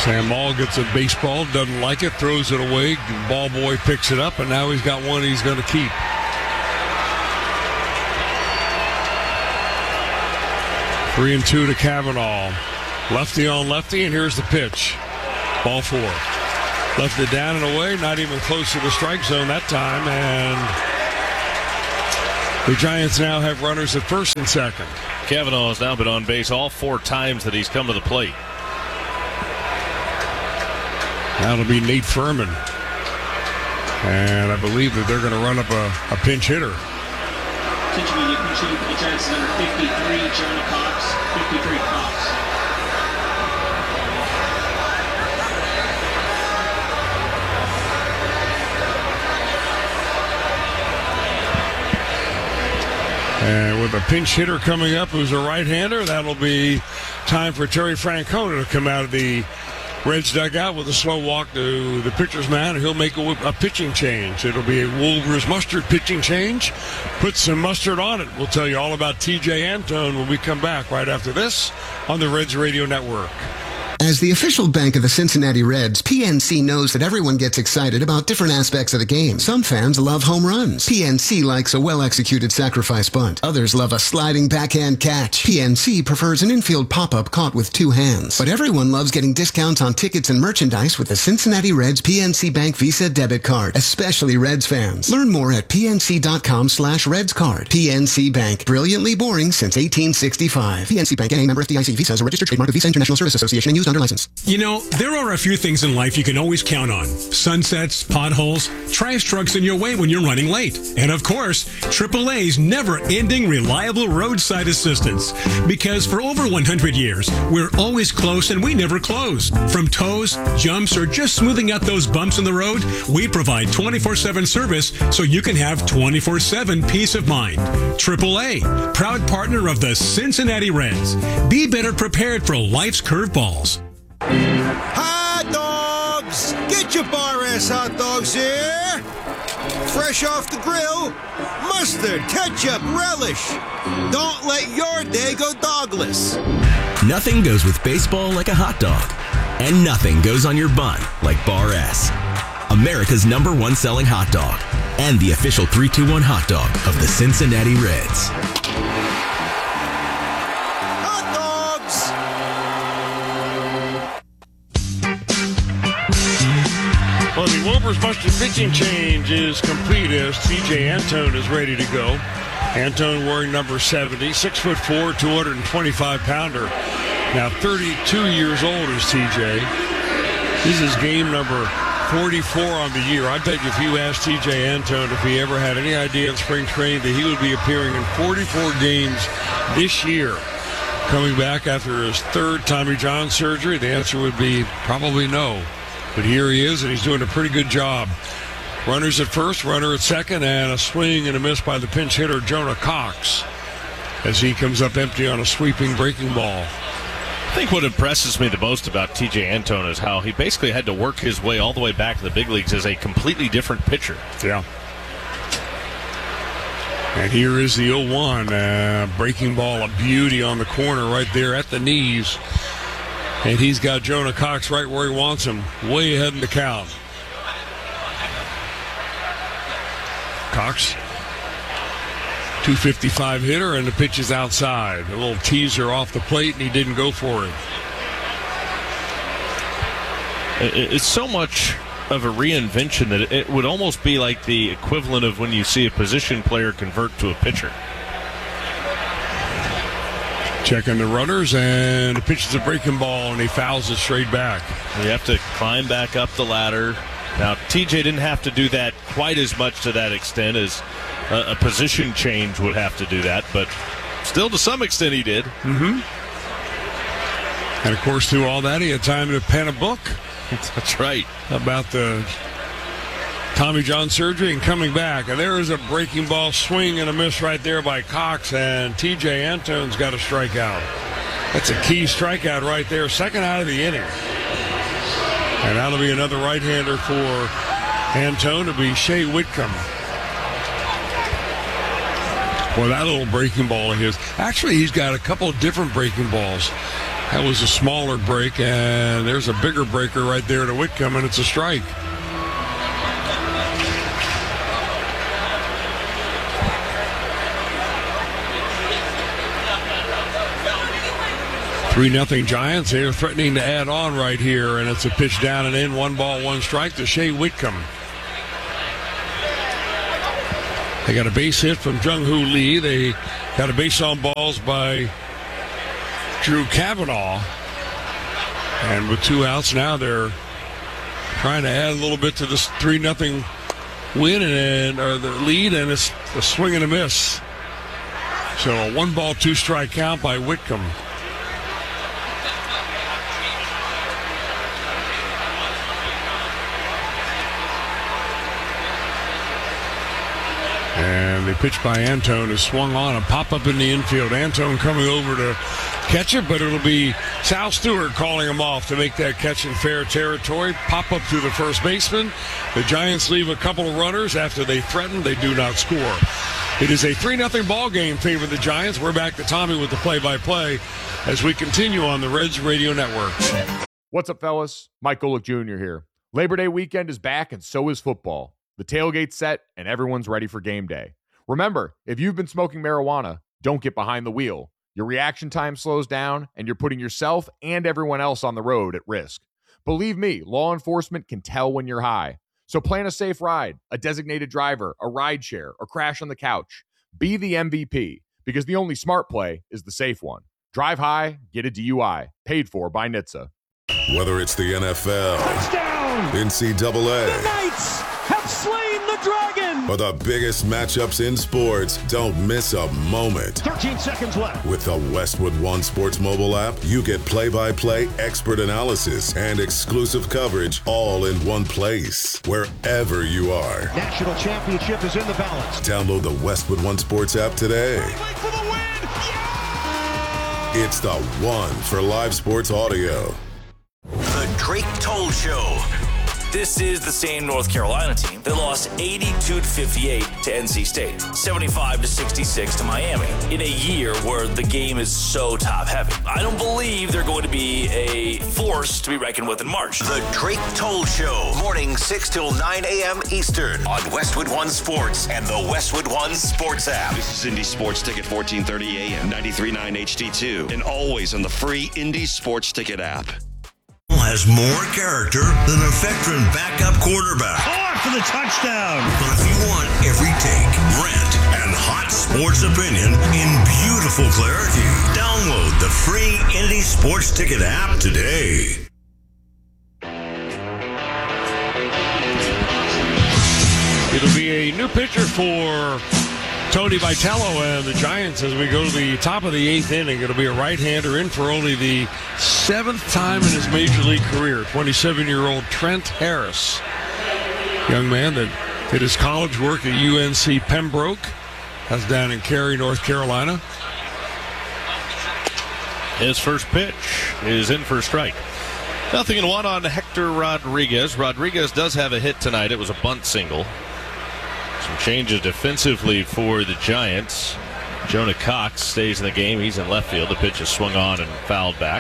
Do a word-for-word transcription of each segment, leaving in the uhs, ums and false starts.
Sam Maul gets a baseball, doesn't like it, throws it away. Ball boy picks it up, and now he's got one he's going to keep. Three and two to Cavanaugh. Lefty on lefty, and here's the pitch. Ball four. Left it down and away, not even close to the strike zone that time, and the Giants now have runners at first and second. Cavanaugh has now been on base all four times that he's come to the plate. That'll be Nate Furman. And I believe that they're going to run up a, a pinch hitter. Pitch immediate pitch hitting for the Giants, number fifty-three, Johnny Cox. fifty-three, Cox. And with a pinch hitter coming up who's a right-hander, that'll be time for Terry Francona to come out of the Reds dugout with a slow walk to the pitcher's mound, and he'll make a, a pitching change. It'll be a Wolvers mustard pitching change. Put some mustard on it. We'll tell you all about T J Antone when we come back right after this on the Reds Radio Network. As the official bank of the Cincinnati Reds, P N C knows that everyone gets excited about different aspects of the game. Some fans love home runs. P N C likes a well-executed sacrifice bunt. Others love a sliding backhand catch. P N C prefers an infield pop-up caught with two hands. But everyone loves getting discounts on tickets and merchandise with the Cincinnati Reds P N C Bank Visa debit card, especially Reds fans. Learn more at pnc.com slash Reds card. P N C Bank, brilliantly boring since eighteen sixty-five. P N C Bank, N A member F D I C. Visa is a registered trademark of Visa International Service Association and used under license. You know, there are a few things in life you can always count on. Sunsets, potholes, trash trucks in your way when you're running late. And of course, triple A's never-ending reliable roadside assistance. Because for over one hundred years, we're always close and we never close. From tows, jumps, or just smoothing out those bumps in the road, we provide twenty-four seven service so you can have twenty-four seven peace of mind. triple A, proud partner of the Cincinnati Reds. Be better prepared for life's curveballs. Hot dogs! Get your bar-ass hot dogs here! Fresh off the grill, mustard, ketchup, relish. Don't let your day go dogless. Nothing goes with baseball like a hot dog. And nothing goes on your bun like Bar S. America's number one selling hot dog. And the official three two one hot dog of the Cincinnati Reds. Well, the Wolvers mustard pitching change is complete as T J Antone is ready to go. Antone wearing number seventy, six foot four, two hundred twenty-five pounder. Now thirty-two years old is T J. This is game number forty-four on the year. I bet you if you asked T J Antone if he ever had any idea in spring training that he would be appearing in forty-four games this year, coming back after his third Tommy John surgery, the answer would be probably no. But here he is, and he's doing a pretty good job. Runners at first, runner at second, and a swing and a miss by the pinch hitter, Jonah Cox, as he comes up empty on a sweeping breaking ball. I think what impresses me the most about T J Antone is how he basically had to work his way all the way back to the big leagues as a completely different pitcher. Yeah. And here is the oh one, uh, breaking ball, a beauty on the corner right there at the knees. And he's got Jonah Cox right where he wants him, way ahead in the count. Cox, two fifty-five hitter, and the pitch is outside. A little teaser off the plate, and he didn't go for it. It's so much of a reinvention that it would almost be like the equivalent of when you see a position player convert to a pitcher. Checking the runners, and the pitch is a breaking ball, and he fouls it straight back. You have to climb back up the ladder. Now, T J didn't have to do that quite as much to that extent as a, a position change would have to do that, but still to some extent he did. Mm-hmm. And, of course, through all that, he had time to pen a book. That's right. About the Tommy John surgery and coming back. And there is a breaking ball swing and a miss right there by Cox, and T J Antone's got a strikeout. That's a key strikeout right there, second out of the inning. And that'll be another right-hander for Antone to be Shea Whitcomb. Well, that little breaking ball of his. Actually, he's got a couple of different breaking balls. That was a smaller break, and there's a bigger breaker right there to Whitcomb, and it's a strike. three nothing Giants. They're threatening to add on right here, and it's a pitch down and in. One ball, one strike to Shea Whitcomb. They got a base hit from Jung-Hoo Lee. They got a base on balls by Drew Kavanaugh. And with two outs now, they're trying to add a little bit to this three nothing win and or the lead, and it's a swing and a miss. So a one ball, two strike count by Whitcomb. And the pitch by Antone is swung on, a pop-up in the infield. Antone coming over to catch it, but it'll be Sal Stewart calling him off to make that catch in fair territory. Pop-up to the first baseman. The Giants leave a couple of runners after they threaten. They do not score. It is a three nothing ball game favoring the Giants. We're back to Tommy with the play-by-play as we continue on the Reds Radio Network. What's up, fellas? Mike Golick Junior here. Labor Day weekend is back, and so is football. The tailgate's set, and everyone's ready for game day. Remember, if you've been smoking marijuana, don't get behind the wheel. Your reaction time slows down, and you're putting yourself and everyone else on the road at risk. Believe me, law enforcement can tell when you're high. So plan a safe ride, a designated driver, a ride share, or crash on the couch. Be the M V P, because the only smart play is the safe one. Drive high, get a D U I. Paid for by N H T S A. Whether it's the N F L, touchdown, N C double A, the Knights have slain the dragon, or the biggest matchups in sports, don't miss a moment. thirteen seconds left. With the Westwood One Sports mobile app, you get play-by-play expert analysis and exclusive coverage all in one place, wherever you are. National championship is in the balance. Download the Westwood One Sports app today. For the win. Yeah! It's the one for live sports audio. The Drake Toll Show. This is the same North Carolina team that lost eighty-two to fifty-eight to N C State, seventy-five to sixty-six to Miami, in a year where the game is so top-heavy. I don't believe they're going to be a force to be reckoned with in March. The Drake Toll Show, morning six till nine a.m. Eastern on Westwood One Sports and the Westwood One Sports app. This is Indy Sports Ticket, fourteen thirty a.m., ninety-three point nine H D two, and always on the free Indy Sports Ticket app. Has more character than a veteran backup quarterback. Off for the touchdown. But if you want every take, rant, and hot sports opinion in beautiful clarity, download the free Indy Sports Ticket app today. It'll be a new pitcher for Tony Vitello and the Giants as we go to the top of the eighth inning. It'll be a right-hander in for only the seventh time in his major league career. twenty-seven-year-old Trent Harris, young man that did his college work at U N C Pembroke. That's down in Cary, North Carolina. His first pitch is in for a strike. Nothing in one on Hector Rodriguez. Rodriguez does have a hit tonight. It was a bunt single. Some changes defensively for the Giants. Jonah Cox stays in the game. He's in left field. The pitch is swung on and fouled back.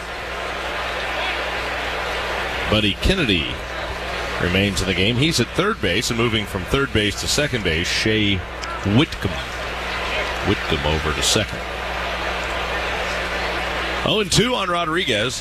Buddy Kennedy remains in the game. He's at third base, and moving from third base to second base, Shea Whitcomb. Whitcomb over to second. oh and two on Rodriguez.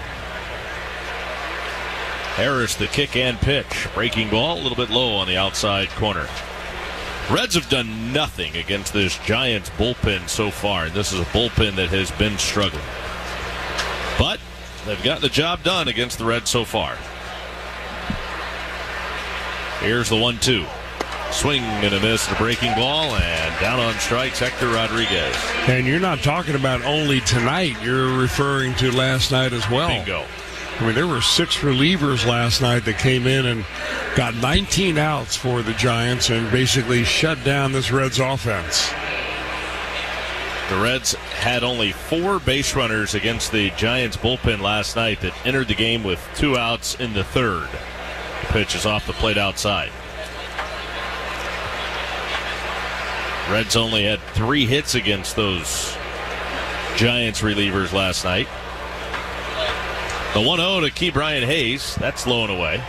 Harris, the kick and pitch. Breaking ball, a little bit low on the outside corner. Reds have done nothing against this Giants bullpen so far, and this is a bullpen that has been struggling. But they've gotten the job done against the Reds so far. Here's the one two. Swing and a miss, the breaking ball, and down on strikes, Hector Rodriguez. And you're not talking about only tonight. You're referring to last night as well. Bingo. I mean, there were six relievers last night that came in and got nineteen outs for the Giants and basically shut down this Reds offense. The Reds had only four base runners against the Giants bullpen last night that entered the game with two outs in the third. The pitch is off the plate outside. Reds only had three hits against those Giants relievers last night. The one oh to Key Brian Hayes. That's low and away.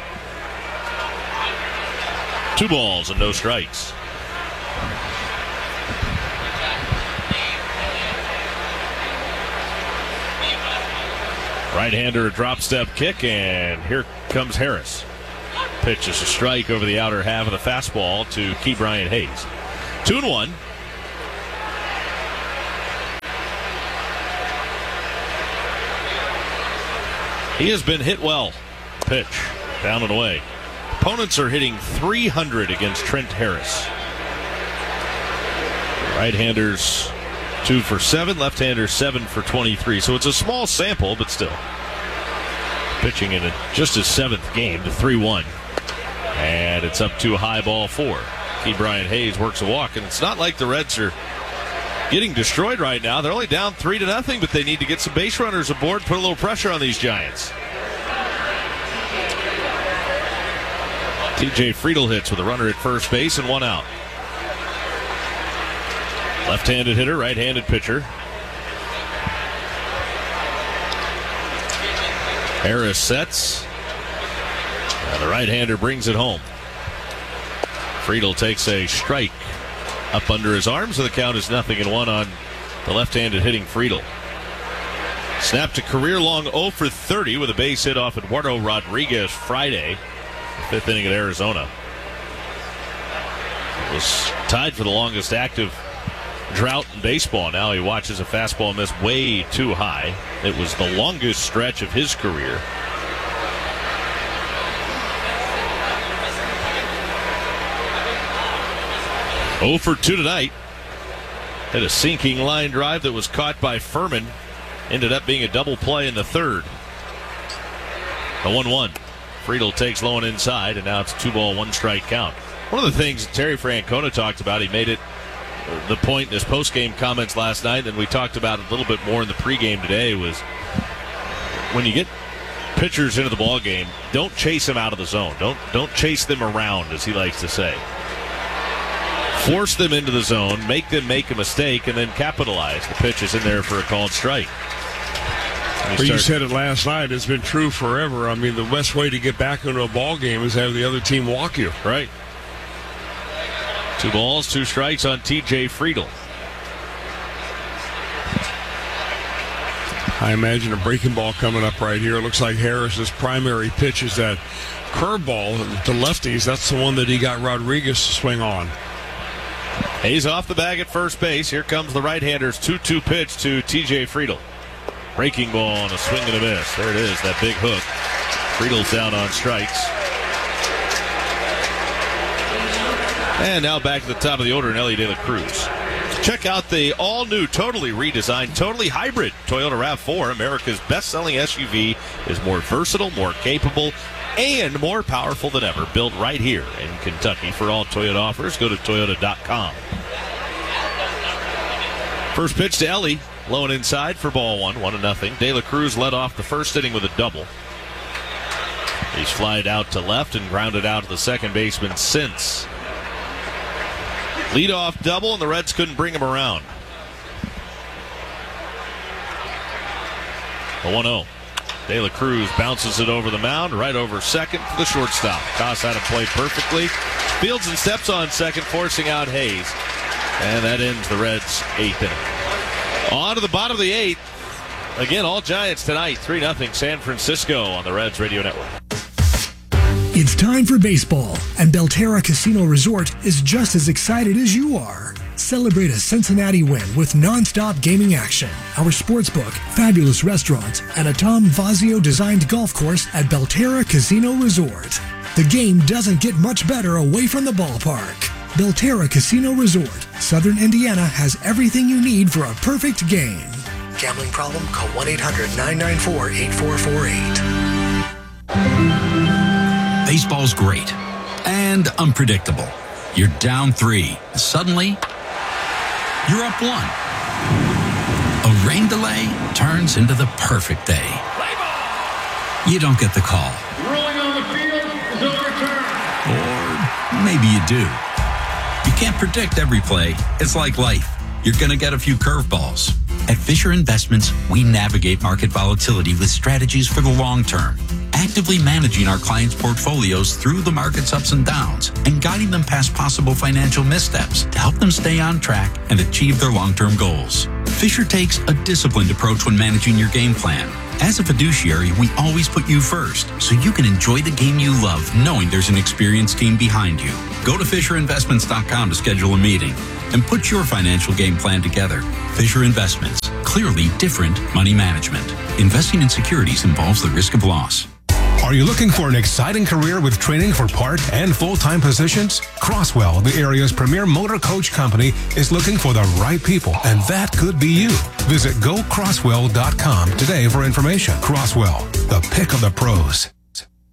Two balls and no strikes. Right-hander drop step kick, and here comes Harris. Pitch is a strike over the outer half of the fastball to Key Brian Hayes. Two and one. He has been hit well. Pitch down and away. Opponents are hitting three hundred against Trent Harris. Right-handers two for seven, left-handers seven for twenty-three. So it's a small sample, but still. Pitching in a, just his seventh game to three one. And it's up to high ball four. Key Brian Hayes works a walk, and it's not like the Reds are getting destroyed right now. They're only down three to nothing, but they need to get some base runners aboard, put a little pressure on these Giants. T J Friedel hits with a runner at first base and one out. Left-handed hitter, right-handed pitcher. Harris sets. And the right-hander brings it home. Friedel takes a strike up under his arm, so the count is nothing and one on the left-handed hitting Friedel. Snapped a career-long oh for thirty with a base hit off Eduardo Rodriguez Friday, fifth inning at Arizona. It was tied for the longest active drought in baseball. Now he watches a fastball miss way too high. It was the longest stretch of his career. oh for two tonight. Hit a sinking line drive that was caught by Furman. Ended up being a double play in the third. The one one. Friedel takes low and inside, and now it's a two ball, one strike count. One of the things Terry Francona talked about, he made it the point in his post-game comments last night, and we talked about it a little bit more in the pregame today, was when you get pitchers into the ball game, don't chase them out of the zone. Don't don't chase them around, as he likes to say. Force them into the zone, make them make a mistake, and then capitalize. The pitch is in there for a called strike. You, well, you said it last night. It's been true forever. I mean, the best way to get back into a ball game is have the other team walk you. Right. Two balls, two strikes on T J Friedel. I imagine a breaking ball coming up right here. It looks like Harris's primary pitch is that curveball to lefties. That's the one that he got Rodriguez to swing on. Hayes off the bag at first base. Here comes the right-hander's two two pitch to T J Friedel. Breaking ball and a swing and a miss. There it is, that big hook. Friedel's down on strikes. And now back to the top of the order in Ellie De La Cruz. Check out the all-new, totally redesigned, totally hybrid Toyota RAV four. America's best-selling S U V is more versatile, more capable, and more powerful than ever. Built right here in Kentucky. For all Toyota offers, go to toyota dot com. First pitch to Ellie. Low and inside for ball one, one to nothing. De La Cruz led off the first inning with a double. He's flied out to left and grounded out to the second baseman since. Leadoff double, and the Reds couldn't bring him around. The one oh. De La Cruz bounces it over the mound, right over second for the shortstop. Toss out of play perfectly. Fields and steps on second, forcing out Hayes. And that ends the Reds' eighth inning. On to the bottom of the eighth. Again, all Giants tonight. three nothing San Francisco on the Reds Radio Network. It's time for baseball, and Belterra Casino Resort is just as excited as you are. Celebrate a Cincinnati win with nonstop gaming action, our sportsbook, fabulous restaurants, and a Tom Vazio-designed golf course at Belterra Casino Resort. The game doesn't get much better away from the ballpark. Belterra Casino Resort, Southern Indiana has everything you need for a perfect game. Gambling problem? Call one eight hundred nine nine four eight four four eight. Baseball's great and unpredictable. You're down three. Suddenly, you're up one. A rain delay turns into the perfect day. You don't get the call. Rolling on the field is overturned. Or maybe you do. You can't predict every play. It's like life. You're going to get a few curveballs. At Fisher Investments, we navigate market volatility with strategies for the long term, actively managing our clients' portfolios through the market's ups and downs and guiding them past possible financial missteps to help them stay on track and achieve their long-term goals. Fisher takes a disciplined approach when managing your game plan. As a fiduciary, we always put you first, so you can enjoy the game you love knowing there's an experienced team behind you. Go to Fisher Investments dot com to schedule a meeting and put your financial game plan together. Fisher Investments, clearly different money management. Investing in securities involves the risk of loss. Are you looking for an exciting career with training for part and full-time positions? Crosswell, the area's premier motor coach company, is looking for the right people, and that could be you. Visit go crosswell dot com today for information. Crosswell, the pick of the pros.